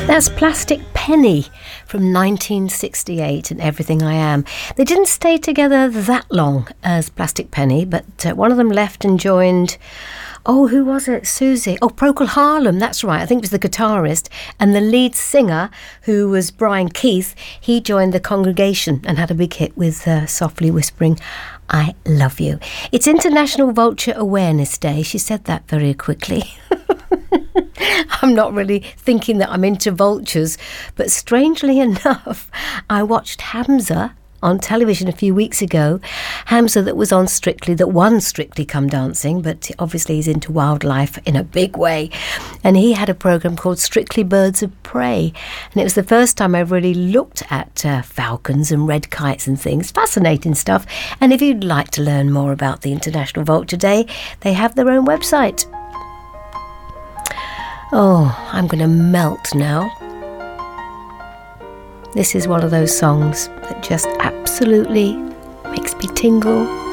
That's Plastic Penny from 1968 and Everything I Am. They didn't stay together that long as Plastic Penny, but one of them left and joined... Oh, who was it? Susie. Oh, Procol Harlem, that's right. I think it was the guitarist. And the lead singer, who was Brian Keith, he joined the Congregation and had a big hit with Softly Whispering, I Love You. It's International Vulture Awareness Day. She said that very quickly. I'm not really thinking that I'm into vultures, but strangely enough, I watched Hamza on television a few weeks ago. Hamza that was on Strictly, that won Strictly Come Dancing, but obviously he's into wildlife in a big way. And he had a programme called Strictly Birds of Prey. And it was the first time I really looked at falcons and red kites and things. Fascinating stuff. And if you'd like to learn more about the International Vulture Day, they have their own website. Oh, I'm going to melt now. This is one of those songs that just absolutely makes me tingle.